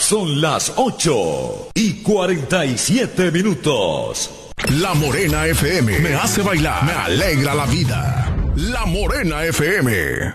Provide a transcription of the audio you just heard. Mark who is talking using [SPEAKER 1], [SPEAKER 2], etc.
[SPEAKER 1] Son las 8:47.
[SPEAKER 2] La Morena FM me hace bailar, me alegra la vida. La Morena FM.